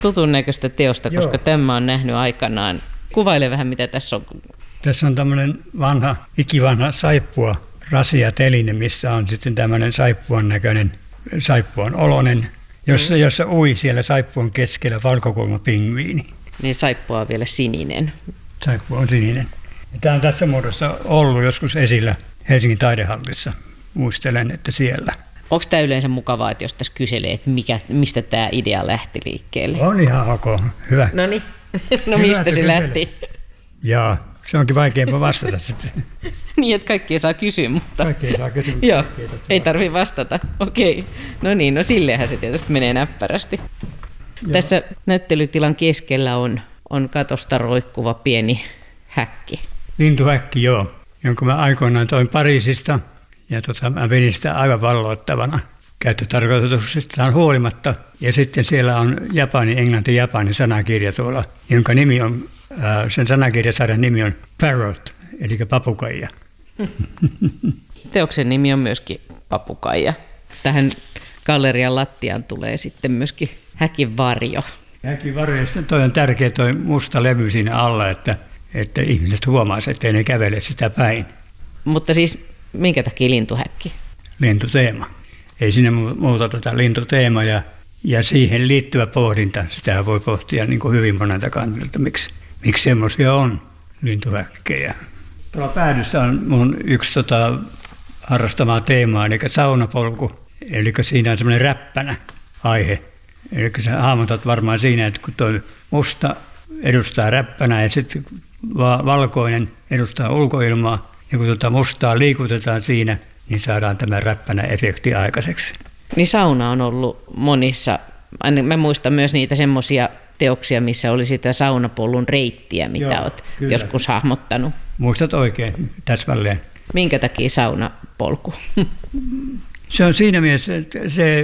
tutun näköistä teosta, koska tämä on nähnyt aikanaan. Kuvaile vähän, mitä tässä on. Tässä on tämmöinen ikivanha saippua rasiateline, missä on sitten tämmöinen saippuan näköinen, saippuan oloinen, jossa ui siellä saippuan keskellä valkokulmapingviini. Niin saippua on vielä sininen. Saippua on sininen. Ja tämä on tässä muodossa ollut joskus esillä Helsingin taidehallissa. Muistelen, että siellä. Onko tämä yleensä mukavaa, että jos tässä kyselee, että mistä tämä idea lähti liikkeelle? On ihan ok. Hyvä. No niin. No mistä se lähti? Jaa, se onkin vaikeampaa vastata sitten. Niin, että kaikki ei saa kysyä, mutta... Kaikki ei saa kysyä. Joo, ei tarvitse vastata. Okei. No niin, no silleenhän se tietysti menee näppärästi. Joo. Tässä näyttelytilan keskellä on katosta roikkuva pieni häkki. Lintuhäkki, joo, jonka mä aikoinaan toin Pariisista. Ja mä vedin sitä aivan valloittavana käyttötarkoituksestaan huolimatta. Ja sitten siellä on englanti-japani sanakirja tuolla, jonka nimi on, sen sanakirjasarjan nimi on Parrot, eli papukaija. Teoksen nimi on myöskin papukaija. Tähän gallerian lattiaan tulee sitten myöskin häkin varjo. Häkin varjo, toi on tärkeä toi musta levy siinä alla, että ihmiset huomaisivat, ettei ne kävele sitä päin. Mutta siis minkä takia lintuhäkki? Lintuteema. Ei siinä muuta tätä lintuteema ja siihen liittyvä pohdinta. Sitä voi pohtia niin kuin hyvin monelta kantilta, miksi semmoisia on lintuhäkkejä. Tuolla päädyssä on mun yksi harrastamaa teemaa, eli saunapolku. Eli siinä on semmoinen räppänä aihe. Eli sä hahmotat varmaan siinä, että kun tuo musta edustaa räppänä ja sitten valkoinen edustaa ulkoilmaa, ja kun mustaa liikutetaan siinä, niin saadaan tämä räppänä-efekti aikaiseksi. Niin sauna on ollut monissa, mä muistan myös niitä semmoisia teoksia, missä oli sitä saunapolun reittiä, mitä olet joskus hahmottanut. Muistat oikein, täsmälleen. Minkä takia saunapolku? Se on siinä mielessä, että se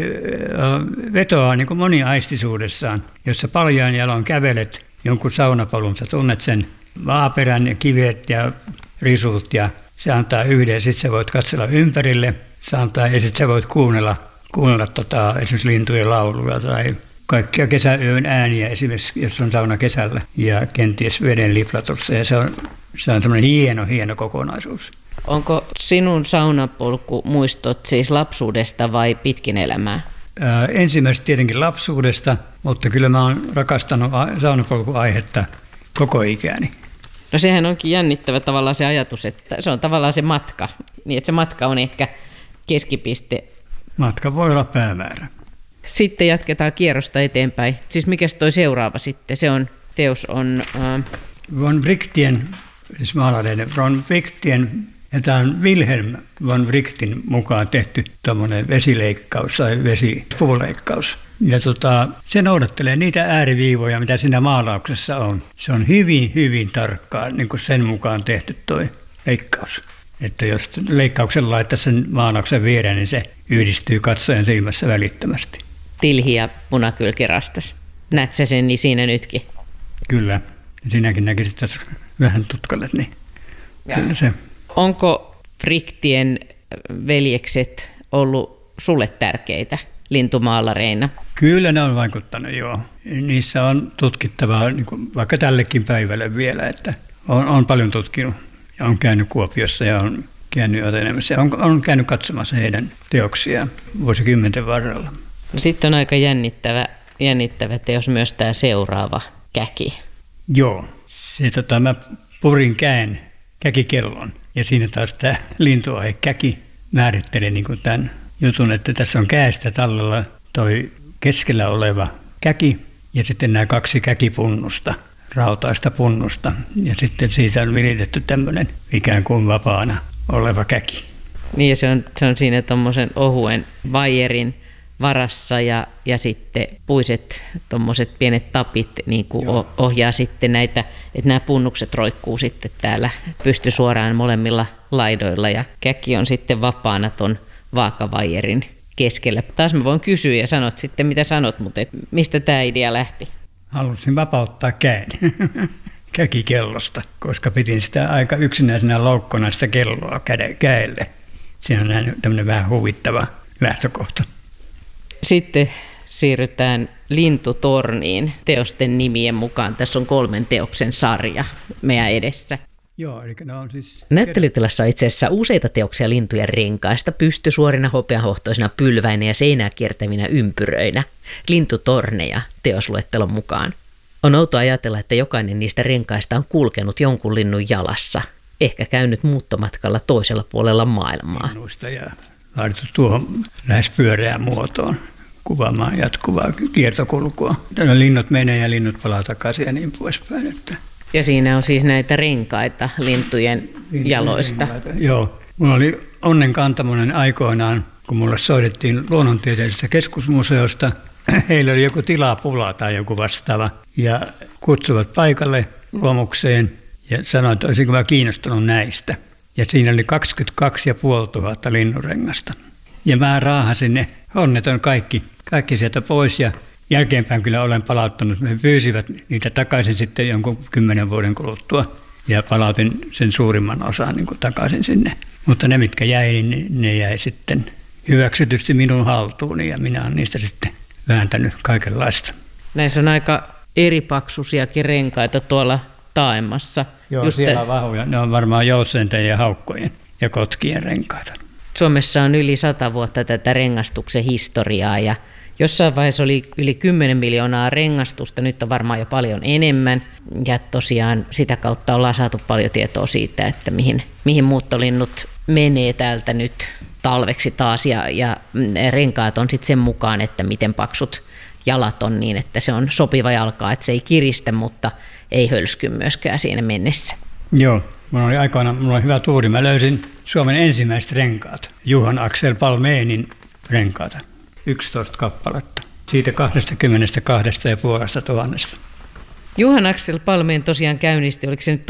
vetoaa niin kuin moniaistisuudessaan, jossa paljaan jaloin kävelet jonkun saunapolun, sä tunnet sen vaaperän ja kivet ja risut ja se antaa yhden ja sitten sä voit katsella ympärille, se antaa ja sitten sä voit kuunnella esimerkiksi lintujen lauluja tai kaikkia kesäyön ääniä esimerkiksi, jos on sauna kesällä ja kenties veden liflatussa ja se on semmoinen hieno kokonaisuus. Onko sinun saunapolku muistot siis lapsuudesta vai pitkin elämää? Ensimmäisestä tietenkin lapsuudesta, mutta kyllä mä oon rakastanut saunapolkuaihetta koko ikäni. No sehän onkin jännittävä tavallaan se ajatus, että se on tavallaan se matka, niin että se matka on ehkä keskipiste. Matka voi olla päämäärä. Sitten jatketaan kierrosta eteenpäin. Siis mikäs toi seuraava sitten? Teos on... Von Wrichtien, siis maalareiden von Wrichtien, ja tämä on Wilhelm von Wrichtin mukaan tehty tuommoinen vesileikkaus tai vesipuuleikkaus. Ja se noudattelee niitä ääriviivoja, mitä siinä maalauksessa on. Se on hyvin tarkkaan niin kuin sen mukaan tehty tuo leikkaus. Että jos leikkauksen laittaa sen maalauksen viereen, niin se yhdistyy katsojan silmässä välittömästi. Tilhi ja punakylkirastas. Näetkö sä sen niin siinä nytkin? Kyllä. Sinäkin näkisit tässä vähän tutkalle. Niin. Kyllä se. Onko Wrichtien veljekset ollut sulle tärkeitä lintumaalareina? Kyllä ne on vaikuttanut, joo. Niissä on tutkittavaa niin kuin vaikka tällekin päivälle vielä, että on paljon tutkinut ja on käynyt Kuopiossa ja on käynyt Otenemässä ja on käynyt katsomassa heidän teoksiaan vuosikymmenten varrella. No sitten on aika jännittävä teos myös tämä seuraava käki. Joo, mä purin käkikellon ja siinä taas tämä lintuaihe käki määrittelee niin kuin tämän jutun, että tässä on käestä tallella toi keskellä oleva käki ja sitten nämä kaksi käkipunnusta, rautaista punnusta ja sitten siitä on viritetty tämmöinen ikään kuin vapaana oleva käki. Niin ja se on siinä tuommoisen ohuen vaijerin varassa ja sitten puiset tuommoiset pienet tapit niin kuin ohjaa sitten näitä, että nämä punnukset roikkuu sitten täällä pystysuoraan molemmilla laidoilla ja käki on sitten vapaana ton vaakavaijerin keskellä. Taas mä voin kysyä ja sanot sitten mitä sanot, mutta mistä tämä idea lähti? Halusin vapauttaa käen käkikellosta, koska pidin sitä aika yksinäisenä loukkona sitä kelloa käelle. Siinä on tämmöinen vähän huvittava lähtökohta. Sitten siirrytään Lintutorniin teosten nimien mukaan. Tässä on 3 teoksen sarja meidän edessä. Joo, eli ne on siis... Näyttelytilassa on itse asiassa useita teoksia lintujen renkaista, pystysuorina, hopeahohtoisina, pylväinä ja seinää kiertävinä ympyröinä. Lintutorneja teosluettelon mukaan. On outoa ajatella, että jokainen niistä renkaista on kulkenut jonkun linnun jalassa, ehkä käynyt muuttomatkalla toisella puolella maailmaa. Linnuista ja laitettu tuohon lähes pyöreään muotoon kuvaamaan jatkuvaa kiertokulkua. Tänne linnut menee ja linnut palaa takaisin ja niin poispäin. Että... Ja siinä on siis näitä renkaita lintujen jaloista. Renkaita. Joo. Mulla oli onnenkantamoinen aikoinaan, kun mulle soitettiin luonnontieteellisestä keskusmuseosta. Heillä oli joku tilapula tai joku vastaava ja kutsuvat paikalle luomukseen ja sanoivat, että olisinko mä kiinnostunut näistä. Ja siinä oli 22 500 linnunrengasta. Ja mä raahasin ne onneton kaikki sieltä pois ja jälkeenpäin kyllä olen palauttanut. Me pyysivät niitä takaisin sitten jonkun 10 vuoden kuluttua ja palautin sen suurimman osan niin kuin takaisin sinne. Mutta ne, mitkä jäi, niin ne jäi sitten hyväksytysti minun haltuuni ja minä olen niistä sitten vääntänyt kaikenlaista. Näissä on aika eripaksuisiakin renkaita tuolla taaemmassa. Joo, siellä on vahvoja. Ne on varmaan joutsenten ja haukkojen ja kotkien renkaita. Suomessa on yli 100 vuotta tätä rengastuksen historiaa ja jossain vaiheessa oli yli 10 miljoonaa rengastusta, nyt on varmaan jo paljon enemmän. Ja tosiaan sitä kautta ollaan saatu paljon tietoa siitä, että mihin muuttolinnut menee täältä nyt talveksi taas. Ja renkaat on sitten sen mukaan, että miten paksut jalat on niin, että se on sopiva jalkaa, että se ei kiristä, mutta ei hölsky myöskään siinä mennessä. Joo, mulla oli hyvä tuuri. Mä löysin Suomen ensimmäiset renkaat, Johan Axel Palménin renkaata, 11 kappaletta, siitä 22 500. Johan Axel Palmén tosiaan käynnisti, oliko se nyt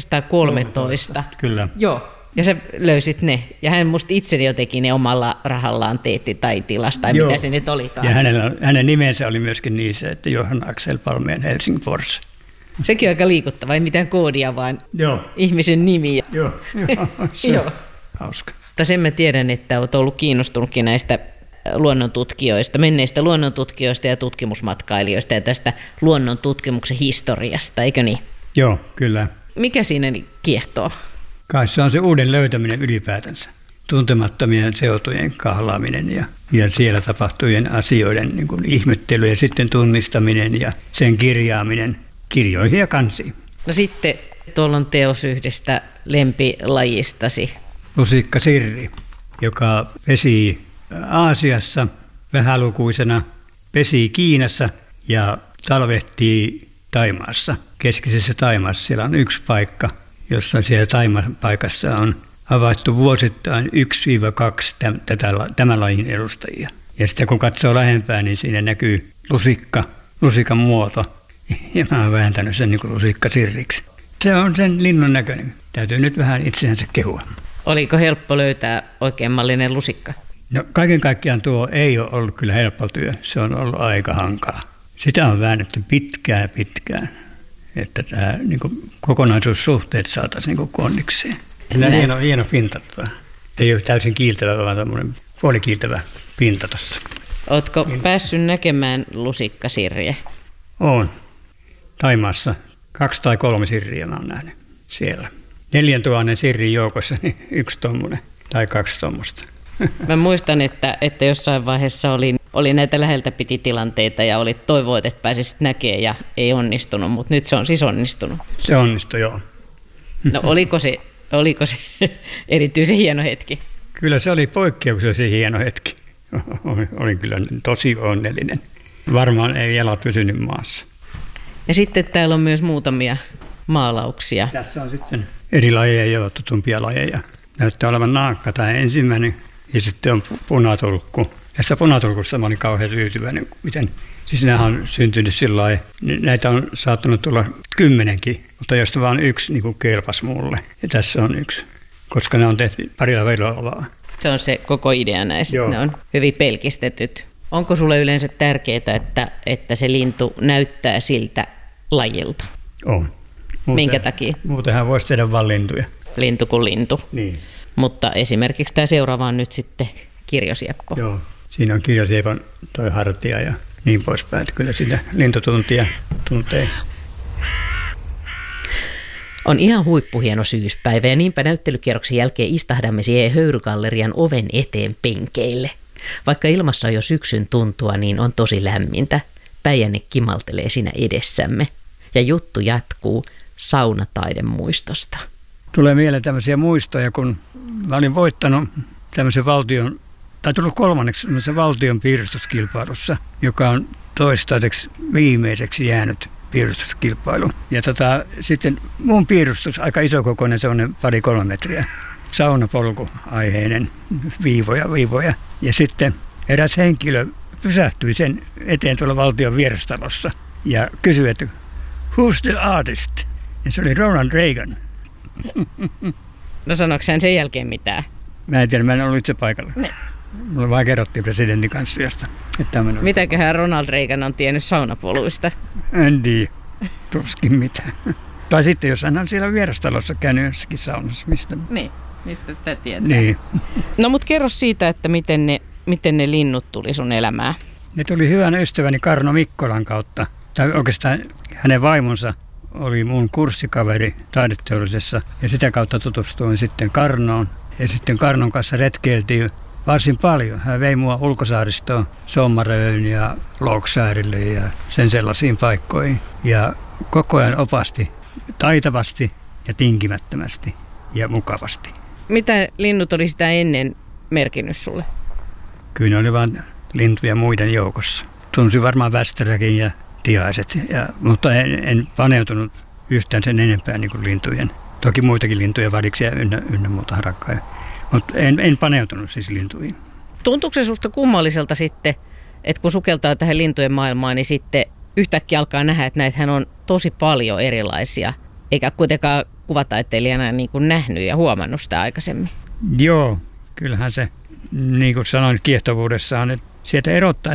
1913? Kyllä. Joo. Ja sä löysit ne. Ja hän musta itse jotenkin ne omalla rahallaan teetti tai tilasta, tai mitä se nyt olikaan. Ja hänen nimensä oli myöskin niissä, että Johan Axel Palmén Helsingfors. Sekin on aika liikuttava, ei mitään koodia, vaan ihmisen nimi. Joo, se on hauska. Mutta sen mä tiedän, että olet ollut kiinnostunutkin näistä luonnontutkijoista, menneistä luonnontutkijoista ja tutkimusmatkailijoista ja tästä luonnontutkimuksen historiasta, eikö niin? Joo, kyllä. Mikä siinä kiehtoo? Kai se on se uuden löytäminen ylipäätänsä. Tuntemattomien seutujen kahlaaminen ja siellä tapahtuvien asioiden niin kuin ihmettely ja sitten tunnistaminen ja sen kirjaaminen kirjoihin ja kansiin. No sitten tuolla on teos yhdestä lempilajistasi. Lusikkasirri, joka pesi Aasiassa vähälukuisena, pesi Kiinassa ja talvehtii Thaimaassa. Keskisessä Thaimaassa siellä on yksi paikka, jossa siellä Thaimapaikassa on havaittu vuosittain 1-2 tämän lajin edustajia. Ja sitten kun katsoo lähempää, niin siinä näkyy lusikan muoto. Ja mä oon vääntänyt sen niin kuin lusikkasirriksi. Se on sen linnun näköinen. Täytyy nyt vähän itseänsä kehua. Oliko helppo löytää oikein mallinen lusikka? No kaiken kaikkiaan tuo ei ole ollut kyllä helppo työ. Se on ollut aika hankala. Sitä on väännetty pitkään, että tämä niin kuin kokonaisuussuhteet saataisiin niin kondikseen. Sillä on hieno pinta. Ei ole täysin kiiltävä, vaan tämmöinen puolikiiltävä pinta tuossa. Ootko päässyt näkemään lusikkasirriä? Olen. Thaimaassa 2 tai 3 sirriä mä oon nähnyt siellä. 4000 sirrin joukossa niin 1 tommonen tai 2 tommosta. Mä muistan, että jossain vaiheessa oli näitä läheltä piti tilanteita ja oli toivoit, että pääsisit näkemään ja ei onnistunut, mutta nyt se on siis onnistunut. Se onnistui, joo. No oliko se erityisen hieno hetki? Kyllä se oli poikkeuksellisen hieno hetki. Olin kyllä tosi onnellinen. Varmaan ei jalat pysynyt maassa. Ja sitten täällä on myös muutamia maalauksia. Tässä on sitten eri lajeja ja tutumpia lajeja. Näyttää olevan naakka tämä ensimmäinen ja sitten on punatulkku. Tässä punatulkussa mä olin kauhean tyytyväinen, miten siis nämä on syntynyt sillä lailla. Näitä on saattanut tulla 10, mutta josta vaan 1 niin kuin kelpasi mulle. Ja tässä on 1, koska ne on tehty parilla vellovaa. Se on se koko idea näistä, ne on hyvin pelkistetyt. Onko sulle yleensä tärkeää, että se lintu näyttää siltä lajilta? On. Minkä takia? Muutenhan voisi tehdä vain lintuja. Lintu kuin lintu. Niin. Mutta esimerkiksi tämä seuraava on nyt sitten kirjosieppo. Joo. Siinä on kirjasievon toi hartia ja niin poispäin. Kyllä sitä lintutuntia tuntee. On ihan huippuhieno syyspäivä ja niinpä näyttelykierroksen jälkeen istahdamme siihen Höyrygallerian oven eteen penkeille. Vaikka ilmassa on jo syksyn tuntua, niin on tosi lämmintä. Päijänne kimaltelee siinä edessämme. Ja juttu jatkuu saunataidemuistosta. Tulee mieleen tämmöisiä muistoja, kun mä olin voittanut tämmöisen tullut kolmanneksi valtion piirustuskilpailussa, joka on toistaiseksi viimeiseksi jäänyt piirustuskilpailu. Ja sitten mun piirustus, aika isokokoinen, semmoinen 2-3 metriä, saunapolku-aiheinen viivoja. Ja sitten eräs henkilö pysähtyi sen eteen tuolla valtion vierastalossa ja kysyi, että who's the artist? Ja se oli Ronald Reagan. No sanoiko hän sen jälkeen mitään? Mä en tiedä, mä en ollut itse paikalla. Mulle vaan kerrottiin presidentin kanssa josta. Mitäköhän Ronald Reagan on tiennyt saunapoluista? En tiedä, tuskin mitään. Tai sitten jos hän on siellä vierastalossa käynyt jossakin saunassa. Mistä sitä tietää? Niin. No mut kerro siitä, että miten ne linnut tuli sun elämään. Ne tuli hyvän ystäväni Karno Mikkolan kautta. Tai oikeastaan hänen vaimonsa oli mun kurssikaveri taideteollisessa. Ja sitä kautta tutustuin sitten Karnoon. Ja sitten Karnon kanssa retkeiltiin varsin paljon. Hän vei mua Ulkosaaristoon, Sommaröön ja Louksaarille ja sen sellaisiin paikkoihin. Ja koko ajan opasti taitavasti ja tinkimättömästi ja mukavasti. Mitä linnut oli sitä ennen merkinnyt sulle? Kyllä ne oli vain lintuja muiden joukossa. Tunsin varmaan västäräkin ja tiaiset, mutta en paneutunut yhtään sen enempää niin kuin lintujen. Toki muitakin lintuja, variksia ynnä muuta harakkaa. Mutta en paneutunut siis lintuihin. Tuntuuko se susta kummalliselta sitten, että kun sukeltaa tähän lintujen maailmaan, niin sitten yhtäkkiä alkaa nähdä, että näitähän on tosi paljon erilaisia, eikä kuitenkaan kuvataiteilijana niin kuin nähnyt ja huomannut sitä aikaisemmin? Joo, kyllähän se, niin kuin sanoin kiehtovuudessaan, että sieltä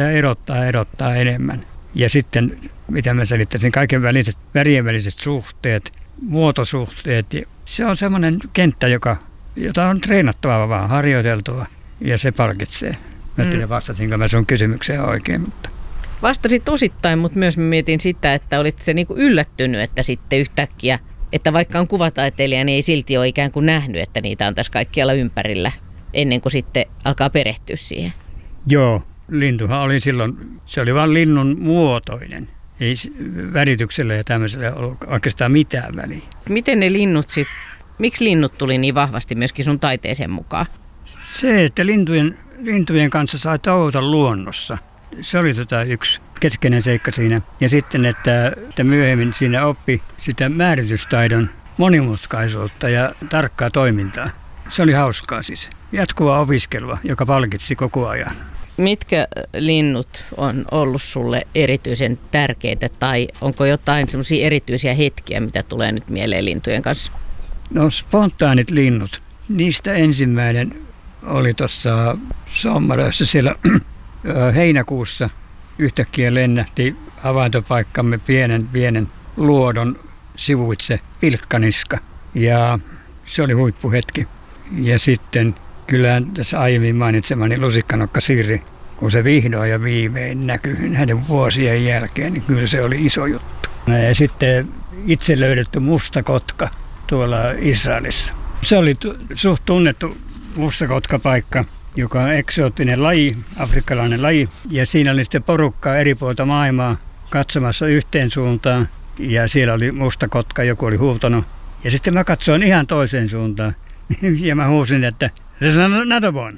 erottaa enemmän. Ja sitten, mitä mä selittäisin, kaiken väliset, värien väliset suhteet, muotosuhteet. Se on semmoinen kenttä, jota on treenattava vaan, harjoiteltava, ja se palkitsee. Mä tiedän, vastasinko mä sun kysymykseen oikein. Mutta. Vastasit osittain, mutta myös mä mietin sitä, että olit se niinku yllättynyt, että sitten yhtäkkiä, että vaikka on kuvataiteilija, niin ei silti ole ikään kuin nähnyt, että niitä on tässä kaikkialla ympärillä, ennen kuin sitten alkaa perehtyä siihen. Joo, lintuhan oli silloin, se oli vain linnun muotoinen. Ei värityksellä ja tämmöisellä ollut oikeastaan mitään väliä. Miten ne linnut sitten, miksi linnut tuli niin vahvasti myöskin sun taiteeseen mukaan? Se, että lintujen kanssa sai touhuta luonnossa. Se oli yksi keskeinen seikka siinä. Ja sitten, että myöhemmin siinä oppi sitä määritystaidon monimutkaisuutta ja tarkkaa toimintaa. Se oli hauskaa siis. Jatkuvaa opiskelua, joka palkitsi koko ajan. Mitkä linnut on ollut sulle erityisen tärkeitä tai onko jotain semmoisia erityisiä hetkiä, mitä tulee nyt mieleen lintujen kanssa? No spontaanit linnut. Niistä ensimmäinen oli tuossa Sommarössä siellä heinäkuussa. Yhtäkkiä lennähti havaintopaikkamme pienen luodon sivuitse pilkkaniska ja se oli huippuhetki. Ja sitten kyllähän tässä aiemmin mainitsemani lusikkanokka Sirri, kun se vihdoin ja viimein näkyi näiden vuosien jälkeen, niin kyllä se oli iso juttu. Ja sitten itse löydetty mustakotka tuolla Israelissa. Se oli suht tunnettu mustakotkapaikka, joka on eksoottinen laji, afrikkalainen laji. Ja siinä oli sitten porukkaa eri puolta maailmaa katsomassa yhteen suuntaan. Ja siellä oli mustakotka, joku oli huutanut. Ja sitten mä katsoin ihan toiseen suuntaan. Ja mä huusin, että se on Natobon.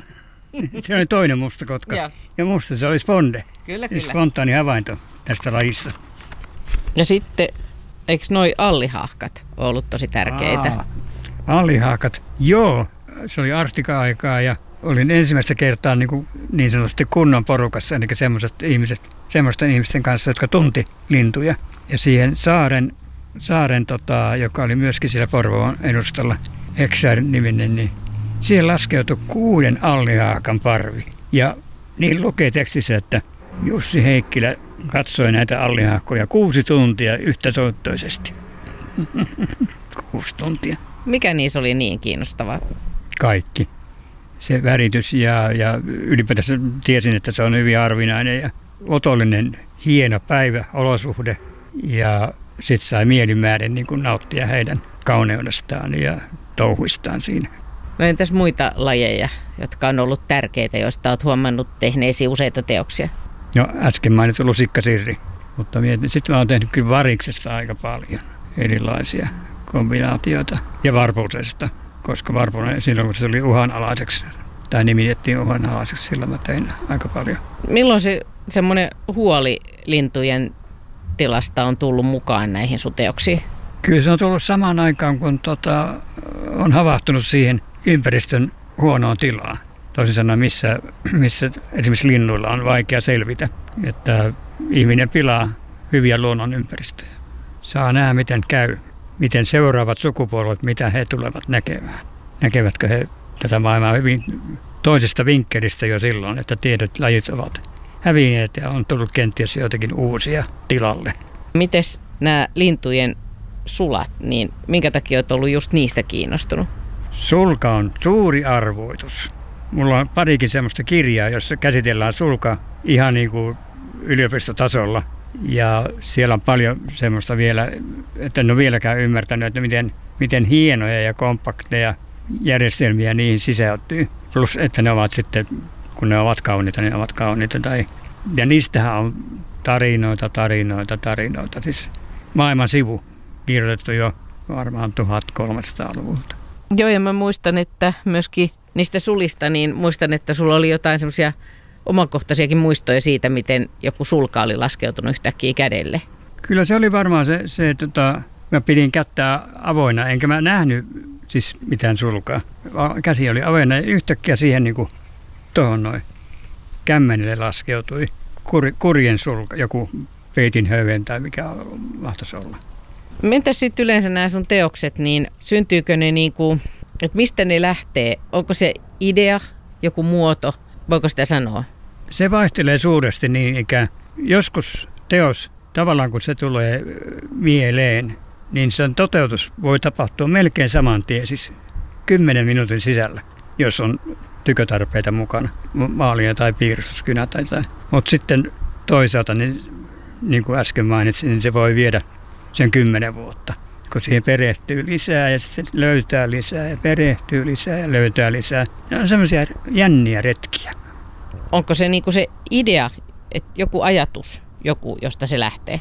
Se oli toinen mustakotka. Ja musta se oli sponde. Kyllä. Spontaani havainto tästä lajista. Ja sitten, eikö noi allihahkat ollut tosi tärkeitä? Allihahkat, joo. Se oli Arktika-aikaa ja olin ensimmäistä kertaa niin sanotusti kunnon porukassa, eli semmoisten ihmisten kanssa, jotka tunti lintuja. Ja siihen saaren joka oli myöskin siellä Porvoon edustalla, Eksär-niminen, niin siihen laskeutui 6 allihaakan parvi. Ja niin lukee tekstissä, että Jussi Heikkilä katsoi näitä allihaakkoja 6 tuntia yhtäsoittoisesti. 6 tuntia. Mikä niissä oli niin kiinnostavaa? Kaikki. se väritys ja ylipäätänsä tiesin, että se on hyvin harvinainen ja otollinen, hieno päiväolosuhde ja sitten sai mielimäärin niin kuin nauttia heidän kauneudestaan ja touhuistaan siinä. No entäs muita lajeja, jotka on ollut tärkeitä, joista olet huomannut tehneesi useita teoksia? No äsken mainittu lusikkasirri, mutta sitten mä oon tehnyt kyllä variksesta aika paljon erilaisia kombinaatioita ja varpuisesta, koska varpuinen silloin kun se tuli uhanalaiseksi tai nimitettiin uhanalaiseksi, silloin mä tein aika paljon. Milloin se semmoinen huoli lintujen tilasta on tullut mukaan näihin sun teoksiin? Kyllä se on tullut samaan aikaan, kun on havahtunut siihen ympäristön huonoon tilaan. Toisin sanoen, missä esimerkiksi linnuilla on vaikea selvitä, että ihminen pilaa hyviä luonnon ympäristöjä. Saa nähdä, miten käy, miten seuraavat sukupolvet, mitä he tulevat näkemään. Näkevätkö he tätä maailmaa hyvin toisesta vinkkelistä jo silloin, että tietyt lajit ovat hävinneet ja on tullut kenties joitakin uusia tilalle. Mites nämä lintujen sulat, niin minkä takia olet ollut just niistä kiinnostunut? Sulka on suuri arvoitus. Mulla on parikin semmoista kirjaa, jossa käsitellään sulka ihan niin kuin yliopistotasolla. Ja siellä on paljon semmoista vielä, että en ole vieläkään ymmärtänyt, että miten hienoja ja kompakteja järjestelmiä niihin sisältyy. Plus, että ne ovat sitten, kun ne ovat kauniita, niin ne ovat kauniita. Ja niistähän on tarinoita. Siis maailman sivu kirjoitettu jo varmaan 1300-luvulta. Joo, ja mä muistan, että myöskin niistä sulista, niin muistan, että sulla oli jotain semmoisia omakohtaisiakin muistoja siitä, miten joku sulka oli laskeutunut yhtäkkiä kädelle. Kyllä se oli varmaan se mä pidin kättä avoinna, enkä mä nähnyt siis mitään sulkaa. Käsi oli avoinna ja yhtäkkiä siihen niin kuin tuohon noin kämmenille laskeutui kurjen sulka, joku peitin höyhen tai mikä mahtaisi olla. Entäs sitten yleensä nämä sun teokset, niin syntyykö ne niinku, että mistä ne lähtee? Onko se idea, joku muoto? Voiko sitä sanoa? Se vaihtelee suuresti niin ikään. Joskus teos, tavallaan kun se tulee mieleen, niin sen toteutus voi tapahtua melkein saman tien, siis 10 minuutin sisällä, jos on tykötarpeita mukana, maalia tai piirustuskynä tai. Mutta sitten toisaalta, niin kuin äsken mainitsin, niin se voi viedä sen 10 vuotta, kun siihen perehtyy lisää ja sitten löytää lisää ja perehtyy lisää ja löytää lisää. Ne on semmoisia jänniä retkiä. Onko se niinku se idea, että joku ajatus, josta se lähtee?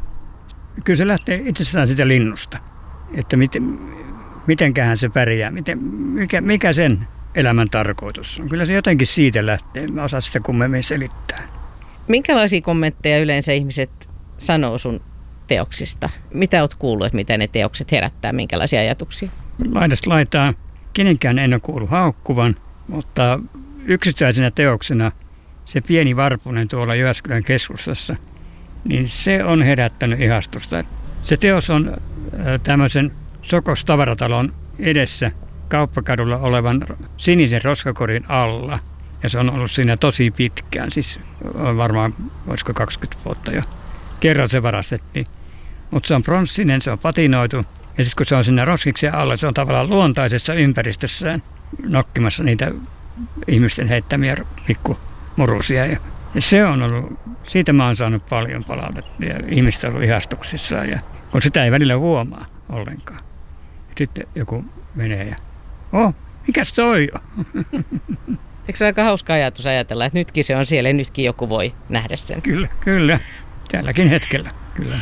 Kyllä se lähtee itsestään sitä linnusta, että mitenköhän se pärjää, mikä sen elämän tarkoitus on. Kyllä se jotenkin siitä lähtee, mä osaan sitä kummemmin selittää. Minkälaisia kommentteja yleensä ihmiset sanoo sun teoksista? Mitä olet kuullut, että mitä ne teokset herättää, minkälaisia ajatuksia? Laidasta laitaan. Kenenkään en ole kuullut haukkuvan, mutta yksittäisenä teoksena se pieni varpunen tuolla Jyväskylän keskustassa, niin se on herättänyt ihastusta. Se teos on tämmöisen Sokos tavaratalon edessä Kauppakadulla olevan sinisen roskakorin alla. Ja se on ollut siinä tosi pitkään, siis on varmaan, olisiko 20 vuotta jo. Kerran se varastettiin. Mutta se on pronssinen, se on patinoitu. Ja sitten kun se on siinä roskiksen alla, se on tavallaan luontaisessa ympäristössään nokkimassa niitä ihmisten heittämiä pikkumurusia. Ja se on ollut, siitä mä oon saanut paljon palautetta ja ihmiset on ollut ihastuksissaan. Ja kun sitä ei välillä huomaa ollenkaan. Sitten joku menee ja, mikäs toi on? Eikö se aika hauska ajatus ajatella, että nytkin se on siellä ja nytkin joku voi nähdä sen? Kyllä. Tälläkin hetkellä, kyllä.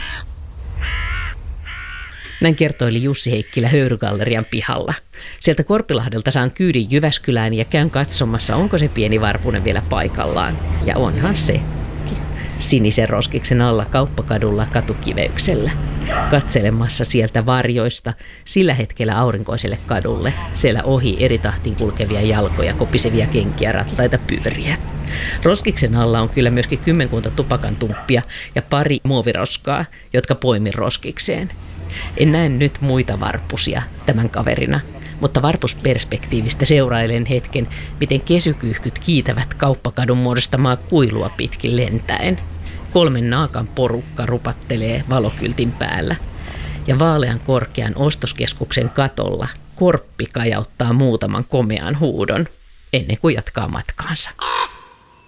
Näin kertoili Jussi Heikkilä Höyrygallerian pihalla. Sieltä Korpilahdelta saan kyydin Jyväskylään ja käyn katsomassa, onko se pieni varpunen vielä paikallaan. Ja onhan se. Sinisen roskiksen alla Kauppakadulla katukiveyksellä. Katselemassa sieltä varjoista sillä hetkellä aurinkoiselle kadulle. Siellä ohi eri tahtiin kulkevia jalkoja, kopisevia kenkiä, rattaita, pyöriä. Roskiksen alla on kyllä myöskin 10 tupakan tumppia ja pari muoviroskaa, jotka poimin roskikseen. En näe nyt muita varpusia tämän kaverina, mutta varpusperspektiivistä seurailen hetken, miten kesykyyhkyt kiitävät Kauppakadun muodostamaa kuilua pitkin lentäen. 3 naakan porukka rupattelee valokyltin päällä. Ja vaalean korkean ostoskeskuksen katolla korppi kajauttaa muutaman komean huudon. ennen kuin jatkaa matkaansa.